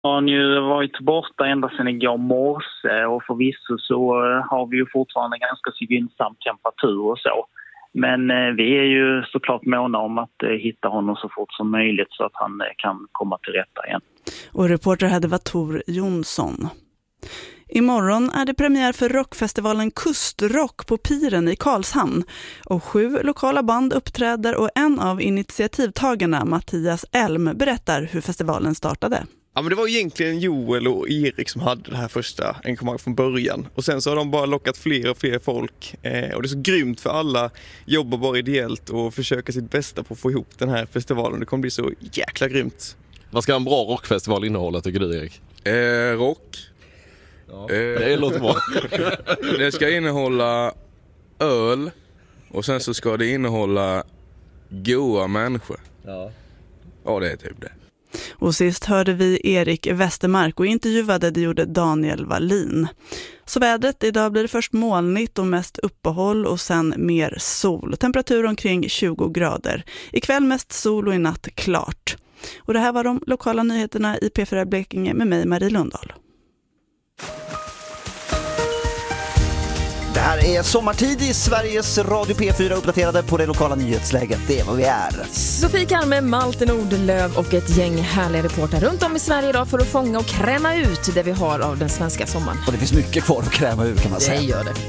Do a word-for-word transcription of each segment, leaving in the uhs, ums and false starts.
har ju varit borta ända sedan igår morse och förvisso så har vi ju fortfarande ganska så gynnsam temperatur och så. Men vi är ju såklart måna om att hitta honom så fort som möjligt så att han kan komma till rätta igen. Och reporter hade var Tor Jonsson. Imorgon är det premiär för rockfestivalen Kustrock på Piren i Karlshamn. Och sju lokala band uppträder och en av initiativtagarna, Mattias Elm, berättar hur festivalen startade. Ja, men det var egentligen Joel och Erik som hade det här första engagemang från början. Och sen så har de bara lockat fler och fler folk. Eh, och det är så grymt för alla jobbar bara ideellt och försöker sitt bästa på att få ihop den här festivalen. Det kommer bli så jäkla grymt. Vad ska en bra rockfestival innehålla, tycker du, Erik? Eh, rock. Ja, det låter bra. Det ska innehålla öl. Och sen så ska det innehålla goa människor. Ja, ja det är typ det. Och sist hörde vi Erik Westermark och intervjuade det gjorde Daniel Wallin. Så vädret, idag blir det först molnigt och mest uppehåll och sen mer sol. Temperatur omkring tjugo grader. Ikväll mest sol och i natt klart. Och det här var de lokala nyheterna i P fyra Blekinge med mig, Marie Lundahl. Det här är sommartid i Sveriges Radio P fyra, uppdaterade på det lokala nyhetsläget. Det är vad vi är. Sofie Kalme, Malte Nordlöv och ett gäng härliga reporter runt om i Sverige idag för att fånga och kräma ut det vi har av den svenska sommaren. Och det finns mycket kvar att kräma ut, kan man säga. Det gör det.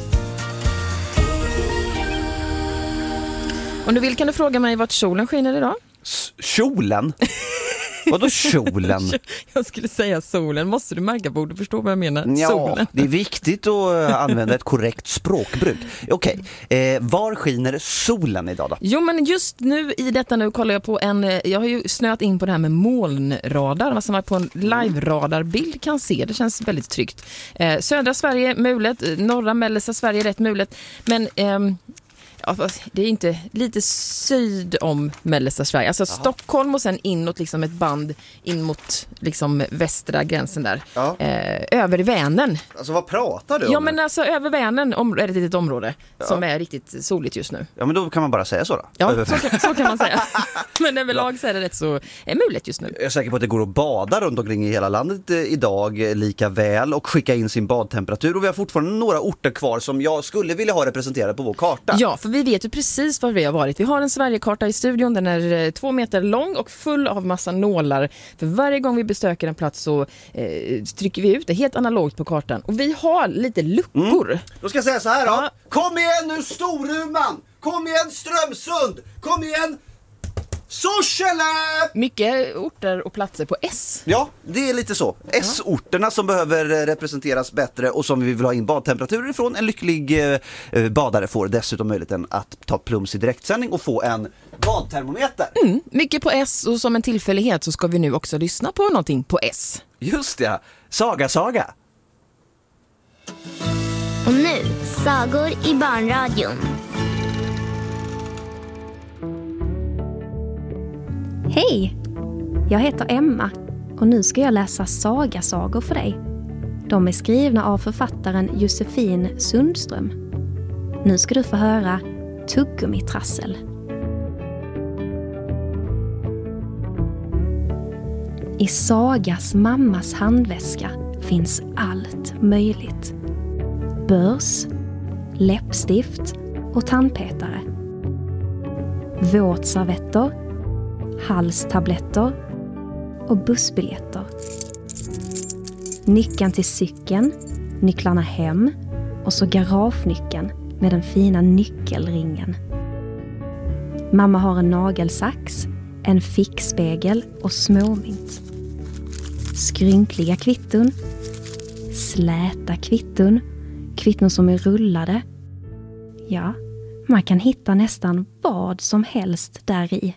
Om du vill kan du fråga mig vart solen skiner idag? S- kjolen? Vadå kjolen? Jag skulle säga solen. Måste du märka på ord och förstå vad jag menar? Ja, solen. Det är viktigt att använda ett korrekt språkbruk. Okej, eh, var skiner solen idag då? Jo, men just nu i detta nu kollar jag på en, jag har ju snöat in på det här med molnradar, vad som man på en live-radarbild kan se. Det känns väldigt tryggt. Eh, södra Sverige mulet, norra mellersta Sverige rätt mulet, men ehm, ja, det är inte lite syd om mellersta Sverige. Alltså Aha. Stockholm och sen inåt liksom ett band in mot liksom västra gränsen där. Ja. Eh, över Vänern. Alltså vad pratar du om? Ja, men alltså över Vänern om, är det ett litet område ja. som är riktigt soligt just nu. Ja, men då kan man bara säga så då. Ja, så kan, så kan man säga. Men överlag så är det rätt så är muligt just nu. Jag är säker på att det går att bada runt omkring i hela landet idag lika väl och skicka in sin badtemperatur. Och vi har fortfarande några orter kvar som jag skulle vilja ha representerade på vår karta. Ja, för vi vet ju precis var vi har varit. Vi har en Sverigekarta i studion. Den är två meter lång och full av massa nålar. För varje gång vi besöker en plats så eh, trycker vi ut det helt analogt på kartan. Och vi har lite luckor. Mm. Då ska jag säga så här då. Ja. Kom igen nu Storuman! Kom igen Strömsund! Kom igen Sorsele! Mycket orter och platser på S. Ja, det är lite så. S-orterna som behöver representeras bättre och som vi vill ha in badtemperaturer ifrån. En lycklig eh, badare får dessutom möjligheten att ta plums i direktsändning och få en badtermometer. Mm, mycket på S, och som en tillfällighet så ska vi nu också lyssna på någonting på S. Just det, Saga Saga. Och nu, sagor i barnradion. Hej! Jag heter Emma och nu ska jag läsa sagasagor för dig. De är skrivna av författaren Josefin Sundström. Nu ska du få höra Tuggummitrassel. I Sagas mammas handväska finns allt möjligt. Börs, läppstift och tandpetare. Våtservetter, halstabletter och bussbiljetter. Nyckeln till cykeln, nycklarna hem och så garagonyckeln med den fina nyckelringen. Mamma har en nagelsax, en fickspegel och småmynt. Skrynkliga kvitton, släta kvitton, kvitton som är rullade. Ja, man kan hitta nästan vad som helst där i.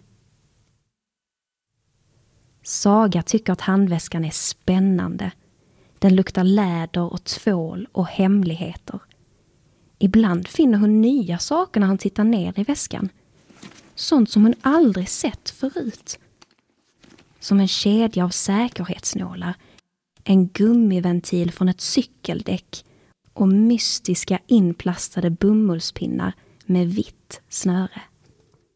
Saga tycker att handväskan är spännande. Den luktar läder och tvål och hemligheter. Ibland finner hon nya saker när hon tittar ner i väskan. Sånt som hon aldrig sett förut. Som en kedja av säkerhetsnålar, en gummiventil från ett cykeldäck och mystiska inplastade bomullspinnar med vitt snöre.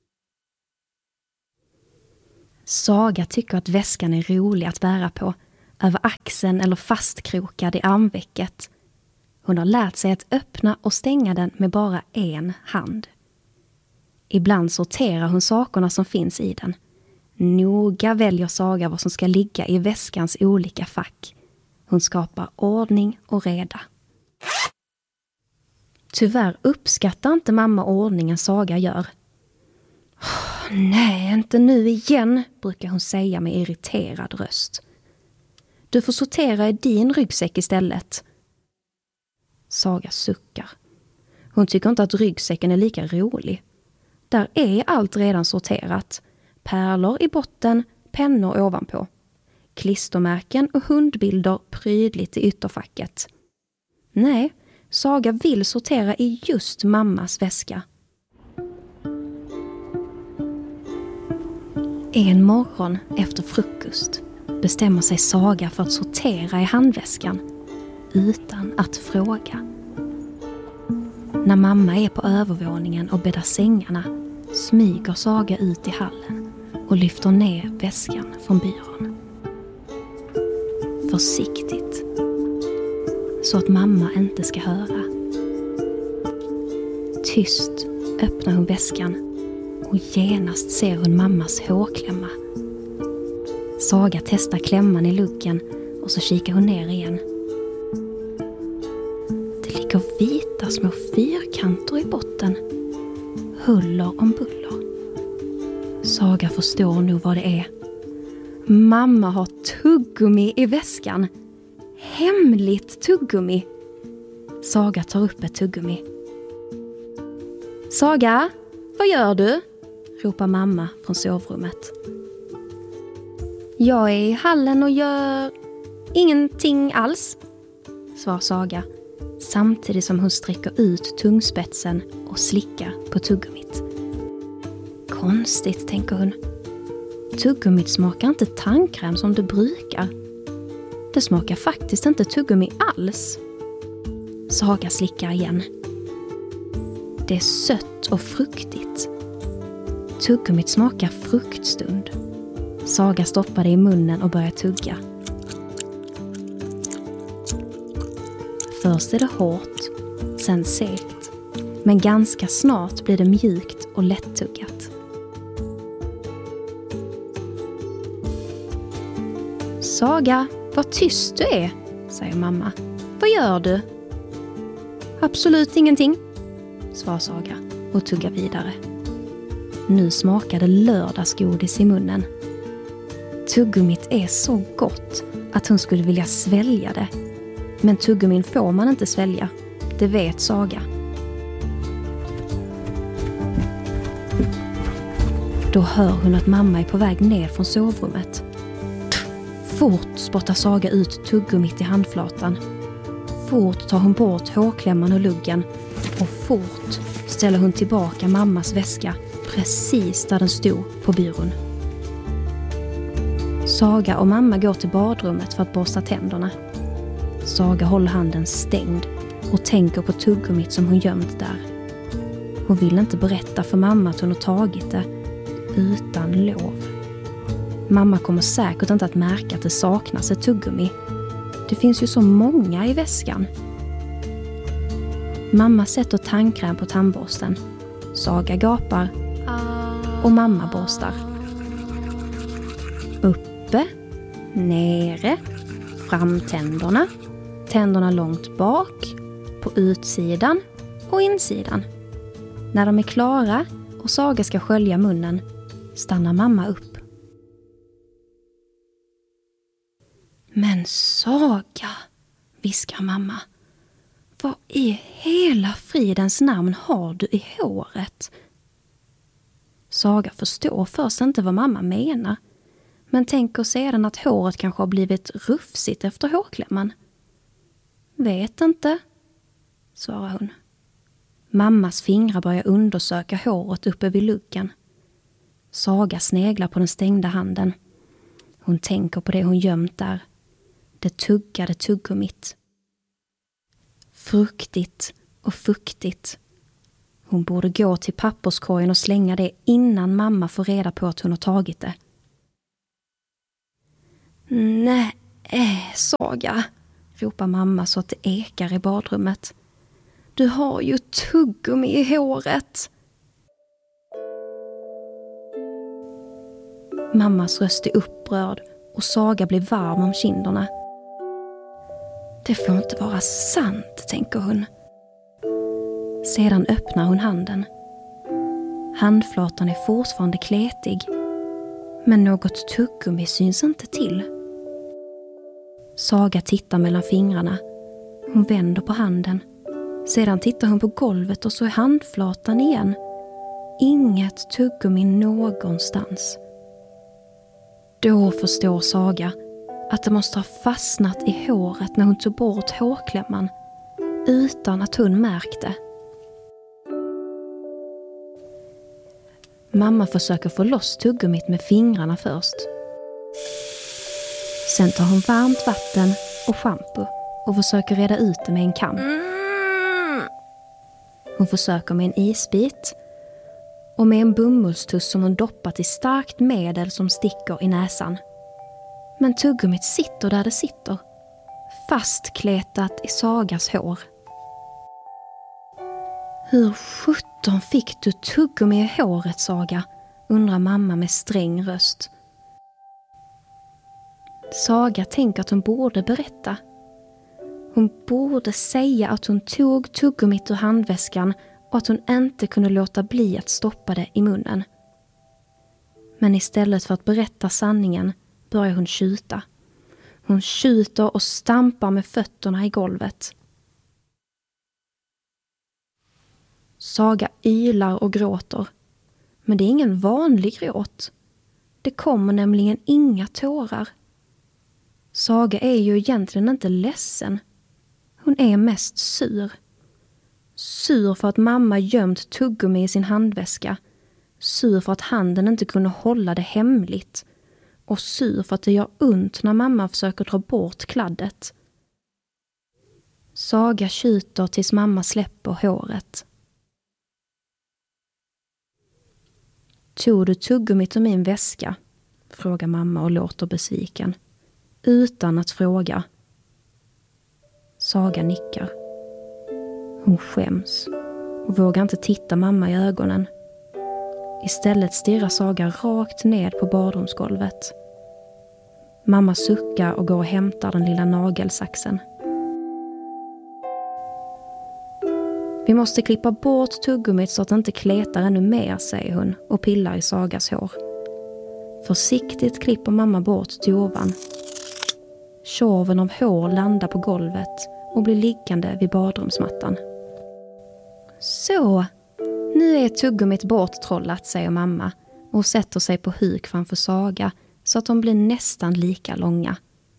Saga tycker att väskan är rolig att bära på över axeln eller fastkrokad i armvecket. Hon har lärt sig att öppna och stänga den med bara en hand. Ibland sorterar hon sakerna som finns i den. Noga väljer Saga vad som ska ligga i väskans olika fack. Hon skapar ordning och reda. Tyvärr uppskattar inte mamma ordningen Saga gör. Oh, nej, inte nu igen, brukar hon säga med irriterad röst. Du får sortera i din ryggsäck istället. Saga suckar. Hon tycker inte att ryggsäcken är lika rolig. Där är allt redan sorterat. Pärlor i botten, pennor ovanpå. Klistermärken och hundbilder prydligt i ytterfacket. Nej, Saga vill sortera i just mammas väska. En morgon efter frukost bestämmer sig Saga för att sortera i handväskan utan att fråga. När mamma är på övervåningen och bäddar sängarna smyger Saga ut i hallen och lyfter ner väskan från byrån. Försiktigt, så att mamma inte ska höra. Tyst öppnar hon väskan och genast ser hon mammas hårklämma. Saga testar klämman i luggen och så kikar hon ner igen. Det ligger vita små fyrkanter i botten. Huller om buller. Saga förstår nog vad det är. Mamma har tuggummi i väskan. Hemligt tuggummi. Saga tar upp ett tuggummi. Saga, vad gör du? Ropar mamma från sovrummet. Jag är i hallen och gör ingenting alls, svarar Saga, samtidigt som hon sträcker ut tungspetsen och slickar på tuggummit. Konstigt, tänker hon. Tuggummit smakar inte tandkräm som det brukar. Det smakar faktiskt inte tuggummi alls. Saga slickar igen. Det är sött och fruktigt. Tuggummit smakar fruktstund. Saga stoppar det i munnen och börjar tugga. Först är det hårt, sen segt. Men ganska snart blir det mjukt och lättuggat. Saga, vad tyst du är, säger mamma. Vad gör du? Absolut ingenting, svarar Saga och tuggar vidare. Nu smakade lördagsgodis i munnen. Tuggummit är så gott att hon skulle vilja svälja det. Men tuggummin får man inte svälja. Det vet Saga. Då hör hon att mamma är på väg ner från sovrummet. Fort spottar Saga ut tuggummit i handflatan. Fort tar hon bort hårklämman och luggen. Och fort ställer hon tillbaka mammas väska precis där den stod på byrån. Saga och mamma går till badrummet för att borsta tänderna. Saga håller handen stängd och tänker på tuggummit som hon gömt där. Hon vill inte berätta för mamma att hon har tagit det utan lov. Mamma kommer säkert inte att märka att det saknas ett tuggummi. Det finns ju så många i väskan. Mamma sätter tandkräm på tandborsten. Saga gapar och mamma borstar. Uppe, nere, framtänderna, tänderna långt bak, på utsidan och insidan. När de är klara och Saga ska skölja munnen stannar mamma upp. Men Saga, viskar mamma. Vad i hela fridens namn har du i håret? Saga förstår först inte vad mamma menar. Men tänker sedan att håret kanske har blivit rufsigt efter hårklämman. Vet inte, svarar hon. Mammas fingrar börjar undersöka håret uppe vid luggen. Saga sneglar på den stängda handen. Hon tänker på det hon gömt där. Det tuggade tuggummit. Fruktigt och fuktigt. Hon borde gå till papperskorgen och slänga det innan mamma får reda på att hon har tagit det. Nej, Äh, Saga, ropar mamma så att det ekar i badrummet. Du har ju tuggummi i håret. Mammas röst är upprörd och Saga blir varm om kinderna. Det får inte vara sant, tänker hon. Sedan öppnar hon handen. Handflatan är fortfarande kletig, men något tuggummi syns inte till. Saga tittar mellan fingrarna. Hon vänder på handen. Sedan tittar hon på golvet och så är handflatan igen. Inget tuggummi någonstans. Då förstår Saga att det måste ha fastnat i håret när hon tog bort hårklämman, utan att hon märkte. Mamma försöker få loss tuggummit med fingrarna först. Sen tar hon varmt vatten och shampoo och försöker reda ut det med en kam. Hon försöker med en isbit och med en bomullstuss som hon doppat i starkt medel som sticker i näsan. Men tuggummit sitter där det sitter, fastkletat i Sagas hår. Hur sjutton fick du tuggummi i håret, Saga? Undrar mamma med sträng röst. Saga tänker att hon borde berätta. Hon borde säga att hon tog tuggummit ur handväskan och att hon inte kunde låta bli att stoppa det i munnen. Men istället för att berätta sanningen börjar hon tjuta. Hon tjuter och stampar med fötterna i golvet. Saga ylar och gråter. Men det är ingen vanlig gråt. Det kommer nämligen inga tårar. Saga är ju egentligen inte ledsen. Hon är mest sur. Sur för att mamma gömt tuggummi i sin handväska. Sur för att handen inte kunde hålla det hemligt. Och sur för att det gör ont när mamma försöker dra bort kladdet. Saga tjuter tills mamma släpper håret. Tog du tuggummit ur min väska? Frågar mamma och låter besviken. Utan att fråga. Saga nickar. Hon skäms och vågar inte titta mamma i ögonen. Istället stirrar Saga rakt ned på badrumsgolvet. Mamma suckar och går och hämtar den lilla nagelsaxen. Vi måste klippa bort tuggummit så att det inte kletar ännu mer, säger hon och pillar i Sagas hår. Försiktigt klipper mamma bort tjovan. Tjoven av hår landar på golvet och blir liggande vid badrumsmattan. Så, nu är tuggummit borttrollat, säger mamma och sätter sig på huk framför Saga så att de blir nästan lika långa.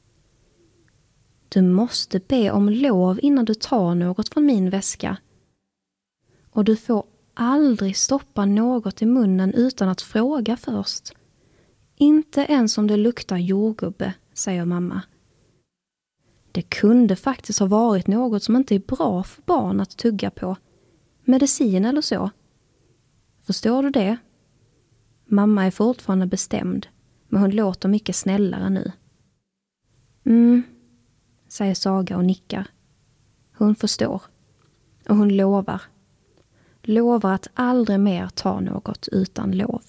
Du måste be om lov innan du tar något från min väska. Och du får aldrig stoppa något i munnen utan att fråga först. Inte ens om det luktar jordgubbe, säger mamma. Det kunde faktiskt ha varit något som inte är bra för barn att tugga på. Medicin eller så. Förstår du det? Mamma är fortfarande bestämd, men hon låter mycket snällare nu. Mm, säger Saga och nickar. Hon förstår. Och hon lovar. Lovar att aldrig mer ta något utan lov.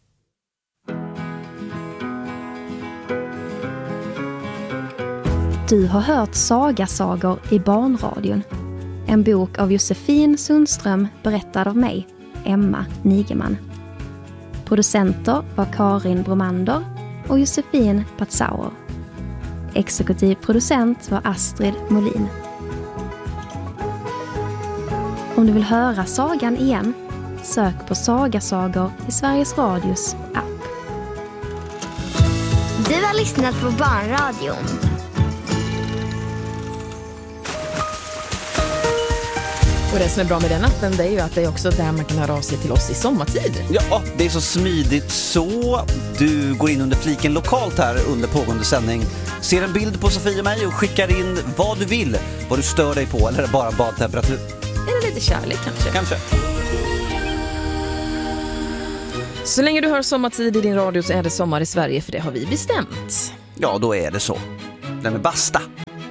Du har hört Sagasagor i barnradion. En bok av Josefin Sundström berättad av mig, Emma Nigeman. Producenter var Karin Bromander och Josefin Patzauer. Exekutiv producent var Astrid Molin. Om du vill höra sagan igen, sök på Sagasagor i Sveriges Radios app. Du har lyssnat på Barnradion. Och det som är bra med den appen, det är ju att det är också där man kan höra av sig till oss i sommartid. Ja, det är så smidigt så. Du går in under fliken lokalt här under pågående sändning. Ser en bild på Sofie och mig och skickar in vad du vill. Vad du stör dig på eller bara badtemperatur. Eller lite kärlek kanske. Kanske. Så länge du hör sommartid i din radio så är det sommar i Sverige, för det har vi bestämt. Ja, då är det så. Nej men basta.